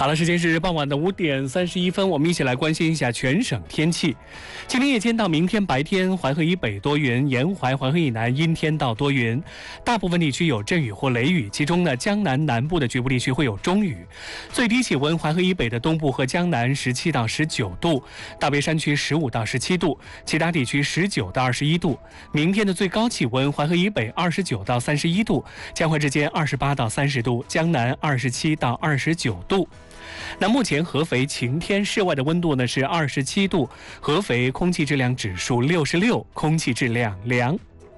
好了，时间是傍晚的5:31，我们一起来关心一下全省天气。今天夜间到明天白天，淮河以北多云，沿淮淮河以南阴天到多云，大部分地区有阵雨或雷雨，其中呢，江南南部的局部地区会有中雨。最低气温，淮河以北的东部和江南17到19度，大别山区15到17度，其他地区19到21度。明天的最高气温，淮河以北29到31度，江淮之间28到30度，江南27到29度。那目前合肥晴天，室外的温度呢是27度，合肥空气质量指数66，空气质量良。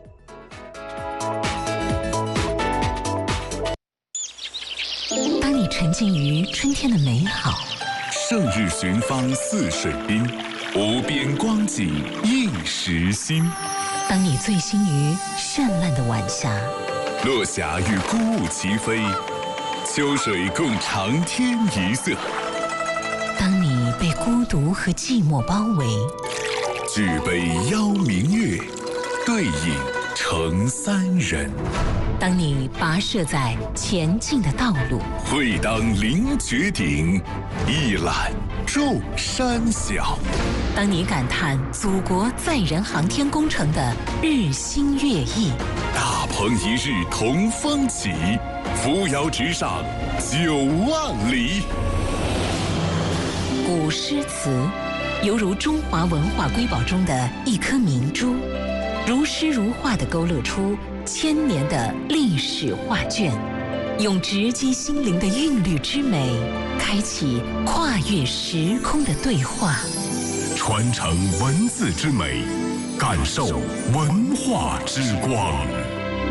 当你沉浸于春天的美好， 胜日寻芳泗水滨，无边光景映时心。 当你醉心于绚烂的晚霞， 落霞与孤鹜齐飞，秋水共长天一色。 当你被孤独和寂寞包围， 举杯邀明月，对影成三人。 当你跋涉在前进的道路， 会当凌绝顶，一览众山小。 当你感叹祖国载人航天工程的日新月异， 大鹏一日同风起，扶摇直上9万里。 古诗词犹如中华文化瑰宝中的一颗明珠，如诗如画地勾勒出千年的历史画卷，用直击心灵的韵律之美，开启跨越时空的对话， 传承文字之美，感受文化之光。